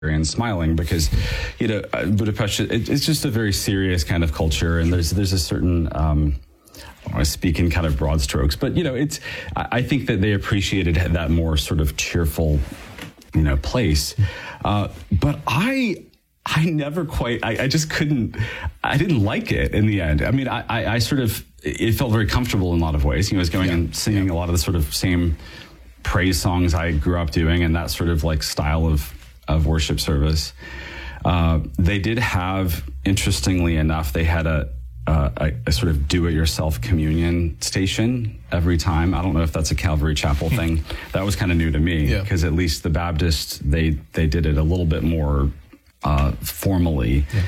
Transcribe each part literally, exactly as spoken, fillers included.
and smiling because, you know, Budapest, it, it's just a very serious kind of culture. And there's, there's a certain, um, I speak in kind of broad strokes, but, you know, it's, I think that they appreciated that more sort of cheerful, you know, place. Uh, but I, I never quite, I, I just couldn't, I didn't like it in the end. I mean, I, I, I sort of, it felt very comfortable in a lot of ways. You know, I was going yeah. and singing yeah. a lot of the sort of same praise songs I grew up doing and that sort of like style of, of worship service. Uh, they did have, interestingly enough, they had a, a, a sort of do-it-yourself communion station every time. I don't know if that's a Calvary Chapel thing. That was kind of new to me because yeah. at least the Baptists, they they did it a little bit more uh, formally. Yeah.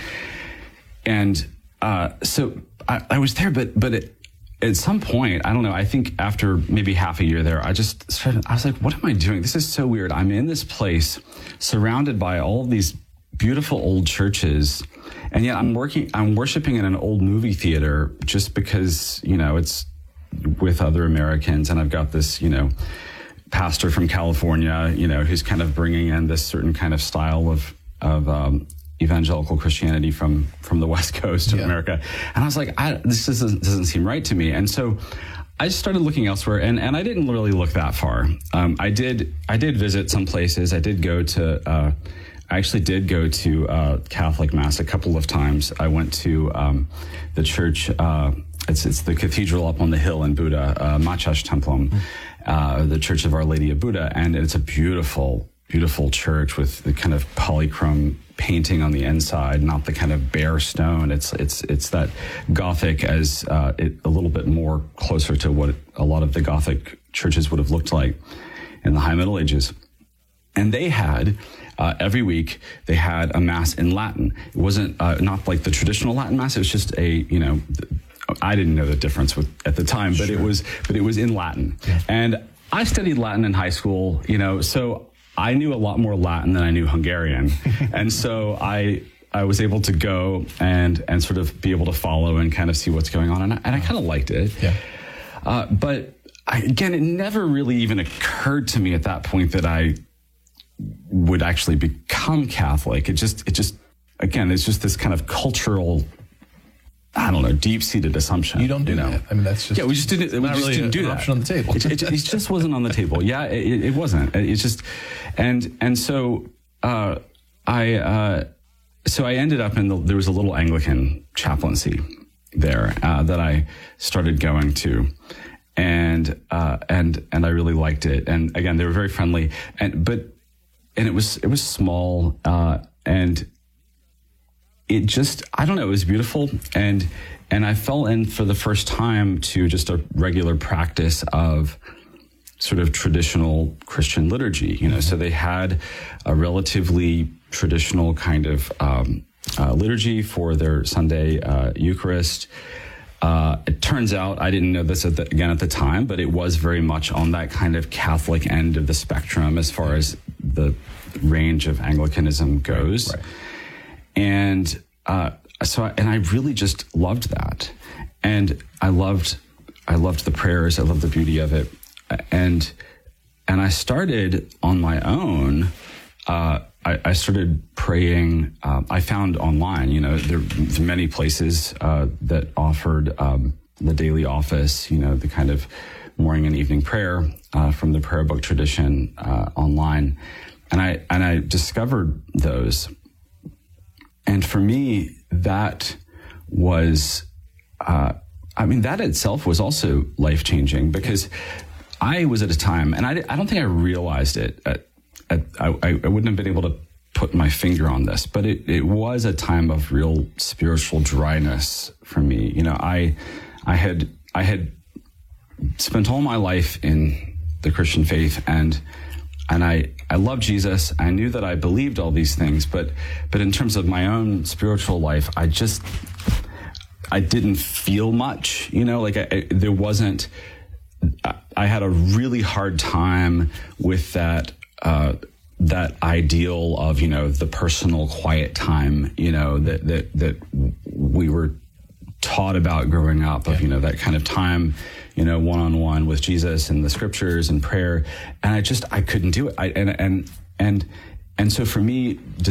And uh, so I, I was there, but but it, at some point, I don't know, I think after maybe half a year there, I just started, I was like, what am I doing? This is so weird. I'm in this place surrounded by all of these beautiful old churches. And yet I'm working, I'm worshiping in an old movie theater just because, you know, it's with other Americans. And I've got this, you know, pastor from California, you know, who's kind of bringing in this certain kind of style of, of, um, evangelical Christianity from, from the West Coast of yeah. America. And I was like, I, this doesn't, doesn't seem right to me. And so I just started looking elsewhere and, and I didn't really look that far. Um, I did, I did visit some places. I did go to, uh, I actually did go to uh, Catholic Mass a couple of times. I went to um, the church, uh, it's it's the cathedral up on the hill in Buda, uh, Mátyás templom, uh, the Church of Our Lady of Buda. And it's a beautiful, beautiful church with the kind of polychrome painting on the inside, not the kind of bare stone. It's it's it's that Gothic as uh, it, a little bit more closer to what a lot of the Gothic churches would have looked like in the High Middle Ages. And they had... Uh, every week they had a mass in Latin. It wasn't uh, not like the traditional Latin mass. It was just a, you know, I didn't know the difference with, at the time, but sure. it was, but it was in Latin. Yeah. And I studied Latin in high school, you know, so I knew a lot more Latin than I knew Hungarian. And so I, I was able to go and, and sort of be able to follow and kind of see what's going on. And I, and I kind of liked it. Yeah. Uh, but I, again, it never really even occurred to me at that point that I would actually become Catholic. It just, it just, again, it's just this kind of cultural, I don't know, deep-seated assumption. You don't do you know? that. I mean, that's just... Yeah, we just didn't, we just really didn't a, do an that. option on the table. it, it, it just wasn't on the table. Yeah, it, it wasn't. It's just, and, and so, uh, I, uh, so I ended up in the, there was a little Anglican chaplaincy there, uh, that I started going to. And, uh, and, and I really liked it. And again, they were very friendly. And, but, And it was, it was small, uh, and it just, I don't know, it was beautiful. And, and I fell in for the first time to just a regular practice of sort of traditional Christian liturgy, you know, so they had a relatively traditional kind of, um, uh, liturgy for their Sunday, uh, Eucharist. Uh, it turns out, I didn't know this at the, again at the time, but it was very much on that kind of Catholic end of the spectrum as far as the range of Anglicanism goes. Right, right. And uh, so, I, and I really just loved that. And I loved, I loved the prayers. I loved the beauty of it. And, and I started on my own, uh, I, I started praying. Uh, I found online, you know, there are many places uh, that offered um, the daily office, you know, the kind of morning and evening prayer uh, from the prayer book tradition uh, online, and I and I discovered those. And for me, that was, uh, I mean, that itself was also life changing because I was at a time, and I, I don't think I realized it. At, at, I, I wouldn't have been able to put my finger on this, but it, it was a time of real spiritual dryness for me. You know, I, I had, I had spent all my life in the Christian faith, and, and I, I loved Jesus. I knew that I believed all these things, but, but in terms of my own spiritual life, I just, I didn't feel much, you know, like I, I, there wasn't, I, I had a really hard time with that, uh, that ideal of, you know, the personal quiet time, you know, that, that, that we were taught about growing up of, yeah. you know, that kind of time, you know, one-on-one with Jesus and the scriptures and prayer. And I just, I couldn't do it. I, and, and, and And so for me,